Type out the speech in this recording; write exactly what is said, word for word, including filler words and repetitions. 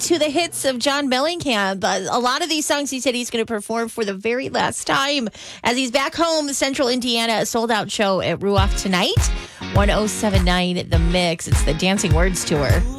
to the hits of John Mellencamp. Uh, a lot of these songs he said he's going to perform for the very last time as he's back home, Central Indiana, a sold-out show at Ruoff tonight. ten seventy-nine The Mix. It's the Dancing Words Tour.